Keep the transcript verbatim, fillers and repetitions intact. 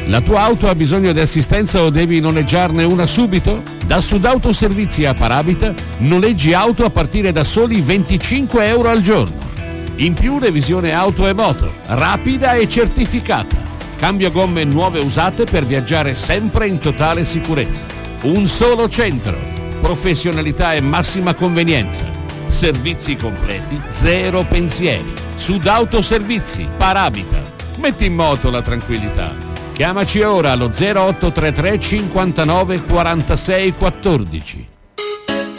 La tua auto ha bisogno di assistenza o devi noleggiarne una subito? Da Sudautoservizi a Parabita noleggi auto a partire da soli venticinque euro al giorno. In più revisione auto e moto, rapida e certificata. Cambio gomme nuove usate per viaggiare sempre in totale sicurezza. Un solo centro, professionalità e massima convenienza. Servizi completi, zero pensieri. Sudautoservizi, Parabita. Metti in moto la tranquillità. Chiamaci ora allo zero otto tre tre cinquantanove quarantasei quattordici.